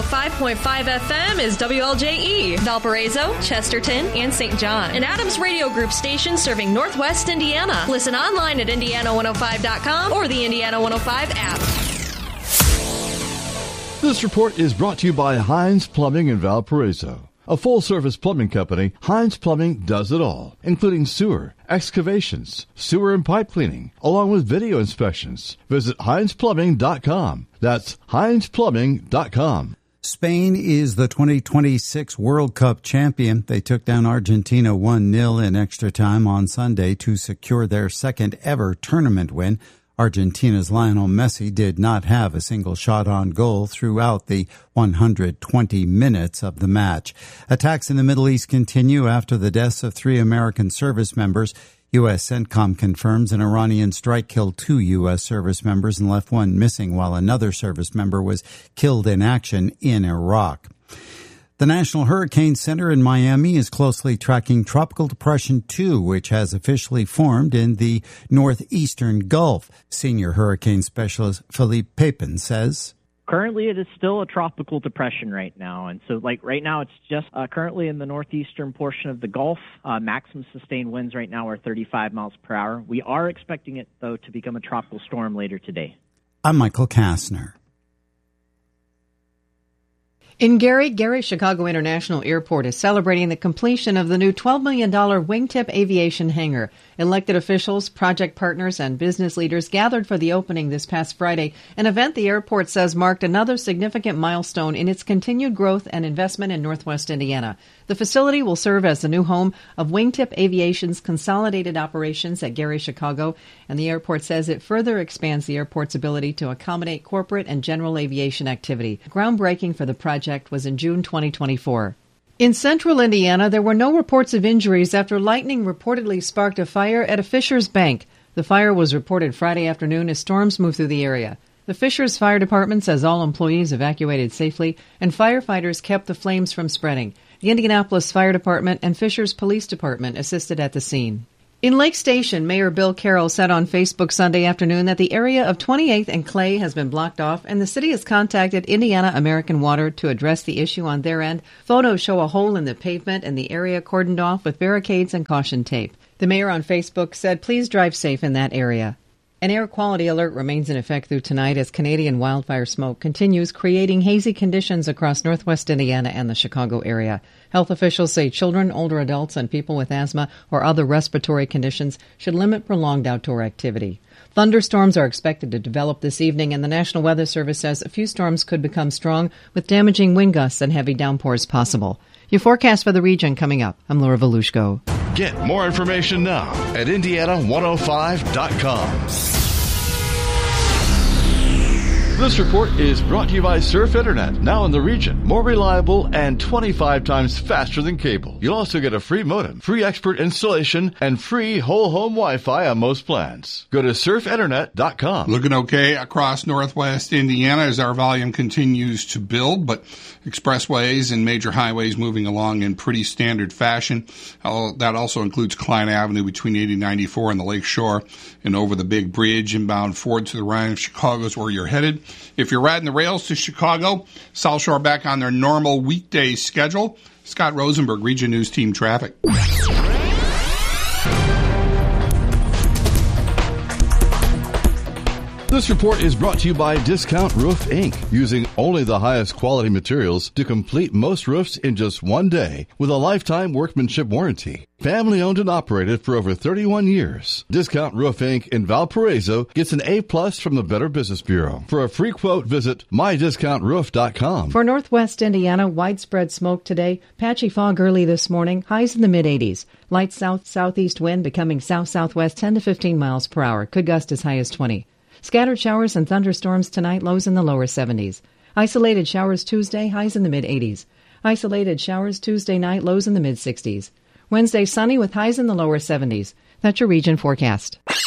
105.5 FM is WLJE, Valparaiso, Chesterton, and St. John. An Adams Radio Group station serving Northwest Indiana. Listen online at Indiana105.com or the Indiana 105 app. This report is brought to you by Hines Plumbing in Valparaiso. A full-service plumbing company, Hines Plumbing does it all, including sewer, excavations, sewer and pipe cleaning, along with video inspections. Visit HinesPlumbing.com. That's HinesPlumbing.com. Spain is the 2026 World Cup champion. They took down Argentina 1-0 in extra time on Sunday to secure their second ever tournament win. Argentina's Lionel Messi did not have a single shot on goal throughout the 120 minutes of the match. Attacks in the Middle East continue after the deaths of 3 American service members. U.S. CENTCOM confirms an Iranian strike killed 2 U.S. service members and left 1 missing, while another service member was killed in action in Iraq. The National Hurricane Center in Miami is closely tracking Tropical Depression 2, which has officially formed in the northeastern Gulf. Senior hurricane specialist Philippe Pepin says, currently, it is still a tropical depression right now. And so, right now, it's just currently in the northeastern portion of the Gulf. Maximum sustained winds right now are 35 miles per hour. We are expecting it, though, to become a tropical storm later today. I'm Michael Kastner. In Gary Chicago International Airport is celebrating the completion of the new $12 million wingtip aviation hangar. Elected officials, project partners, and business leaders gathered for the opening this past Friday, an event the airport says marked another significant milestone in its continued growth and investment in Northwest Indiana. The facility will serve as the new home of Wingtip Aviation's consolidated operations at Gary, Chicago, and the airport says it further expands the airport's ability to accommodate corporate and general aviation activity. Groundbreaking for the project was in June 2024. In central Indiana, there were no reports of injuries after lightning reportedly sparked a fire at a Fishers bank. The fire was reported Friday afternoon as storms moved through the area. The Fishers Fire Department says all employees evacuated safely and firefighters kept the flames from spreading. The Indianapolis Fire Department and Fishers Police Department assisted at the scene. In Lake Station, Mayor Bill Carroll said on Facebook Sunday afternoon that the area of 28th and Clay has been blocked off, and the city has contacted Indiana American Water to address the issue on their end. Photos show a hole in the pavement and the area cordoned off with barricades and caution tape. The mayor on Facebook said, "Please drive safe in that area." An air quality alert remains in effect through tonight as Canadian wildfire smoke continues creating hazy conditions across northwest Indiana and the Chicago area. Health officials say children, older adults, and people with asthma or other respiratory conditions should limit prolonged outdoor activity. Thunderstorms are expected to develop this evening, and the National Weather Service says a few storms could become strong with damaging wind gusts and heavy downpours possible. Your forecast for the region coming up. I'm Laura Volushko. Get more information now at Indiana105.com. This report is brought to you by Surf Internet, now in the region, more reliable and 25 times faster than cable. You'll also get a free modem, free expert installation, and free whole home Wi-Fi on most plans. Go to surfinternet.com. Looking okay across northwest Indiana as our volume continues to build, but expressways and major highways moving along in pretty standard fashion. That also includes Klein Avenue between 80 and 94 and the Lake Shore and over the Big Bridge inbound Ford to the Ryan of Chicago is where you're headed. If you're riding the rails to Chicago, South Shore back on their normal weekday schedule. Scott Rosenberg, Region News Team Traffic. This report is brought to you by Discount Roof Inc., using only the highest quality materials to complete most roofs in just one day with a lifetime workmanship warranty. Family owned and operated for over 31 years. Discount Roof Inc. in Valparaiso gets an A+ from the Better Business Bureau. For a free quote, visit mydiscountroof.com. For northwest Indiana, widespread smoke today. Patchy fog early this morning. Highs in the mid-80s. Light south-southeast wind becoming south-southwest 10 to 15 miles per hour. Could gust as high as 20. Scattered showers and thunderstorms tonight, lows in the lower 70s. Isolated showers Tuesday, highs in the mid-80s. Isolated showers Tuesday night, lows in the mid-60s. Wednesday, sunny with highs in the lower 70s. That's your region forecast.